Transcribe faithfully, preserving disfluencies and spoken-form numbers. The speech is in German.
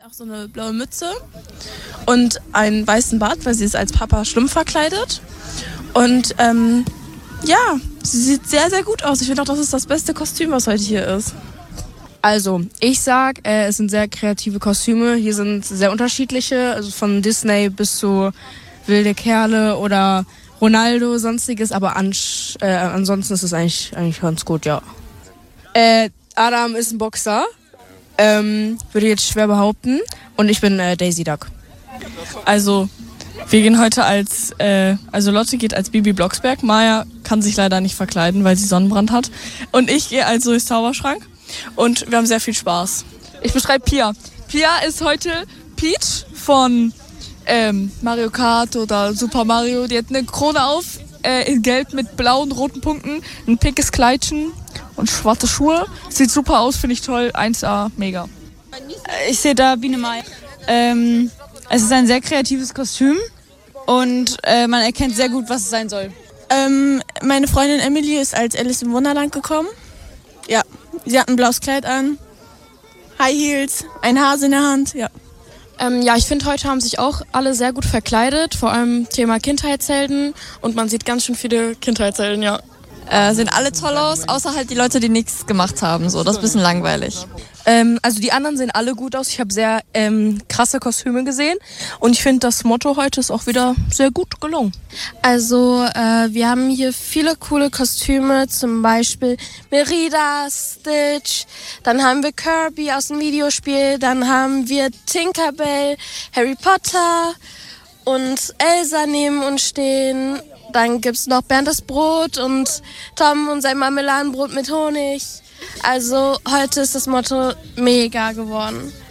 Auch so eine blaue Mütze und einen weißen Bart, weil sie ist als Papa Schlumpf verkleidet. Und ähm, ja, sie sieht sehr, sehr gut aus. Ich finde auch, das ist das beste Kostüm, was heute hier ist. Also, ich sag, äh, es sind sehr kreative Kostüme. Hier sind sehr unterschiedliche, also von Disney bis zu wilde Kerle oder Ronaldo, sonstiges. Aber an, äh, ansonsten ist es eigentlich, eigentlich ganz gut, ja. Äh, Adam ist ein Boxer. Ähm, würde ich jetzt schwer behaupten. Und ich bin äh, Daisy Duck. Also, wir gehen heute als, äh, also Lotte geht als Bibi Blocksberg. Maya kann sich leider nicht verkleiden, weil sie Sonnenbrand hat. Und ich gehe als Zoes Zauberschrank. Und wir haben sehr viel Spaß. Ich beschreibe Pia. Pia ist heute Peach von ähm, Mario Kart oder Super Mario. Die hat eine Krone auf, äh, in gelb mit blauen, roten Punkten, ein pinkes Kleidchen und schwarze Schuhe. Sieht super aus, finde ich toll. eins A, mega. Ich sehe da Biene Maya. Ähm, es ist ein sehr kreatives Kostüm und äh, man erkennt sehr gut, was es sein soll. Ähm, meine Freundin Emily ist als Alice im Wunderland gekommen. Ja, sie hat ein blaues Kleid an, High Heels, ein Hase in der Hand, ja. Ähm, ja, ich finde, heute haben sich auch alle sehr gut verkleidet. Vor allem Thema Kindheitshelden. Und man sieht ganz schön viele Kindheitshelden, ja. Äh, sehen alle toll aus, außer halt die Leute, die nichts gemacht haben. So, das ist ein bisschen langweilig. Ähm, also die anderen sehen alle gut aus. Ich habe sehr ähm, krasse Kostüme gesehen. Und ich finde, das Motto heute ist auch wieder sehr gut gelungen. Also äh, wir haben hier viele coole Kostüme, zum Beispiel Merida, Stitch, dann haben wir Kirby aus dem Videospiel, dann haben wir Tinkerbell, Harry Potter und Elsa neben uns stehen. Dann gibt's noch Bernd das Brot und Tom und sein Marmeladenbrot mit Honig. Also heute ist das Motto mega geworden.